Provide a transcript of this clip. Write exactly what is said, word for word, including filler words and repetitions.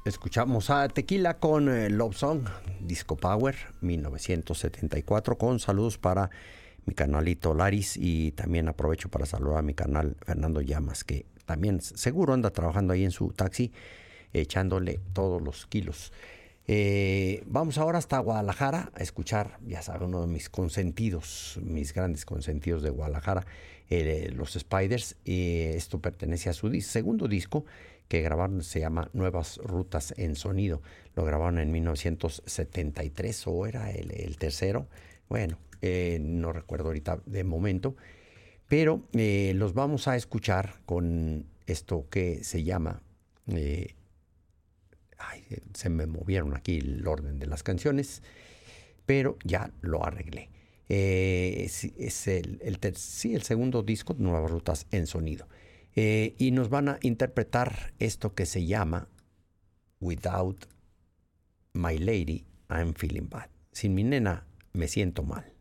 Escuchamos a Tequila con eh, Love Song, Disco Power, mil novecientos setenta y cuatro, con saludos para mi canalito Laris, y también aprovecho para saludar a mi canal Fernando Llamas, que también seguro anda trabajando ahí en su taxi, echándole todos los kilos. Eh, vamos ahora hasta Guadalajara a escuchar, ya saben, uno de mis consentidos, mis grandes consentidos de Guadalajara, eh, los Spiders. Eh, esto pertenece a su dis- segundo disco que grabaron, se llama Nuevas Rutas en Sonido. Lo grabaron en mil novecientos setenta y tres, o era el, el tercero. Bueno, eh, no recuerdo ahorita de momento, pero eh, los vamos a escuchar con esto que se llama... Eh, Ay, se me movieron aquí el orden de las canciones, pero ya lo arreglé. Eh, es, es el, el, ter, sí, el segundo disco, Nuevas Rutas en Sonido. Eh, y nos van a interpretar esto que se llama Without My Lady, I'm Feeling Bad. Sin mi nena, me siento mal.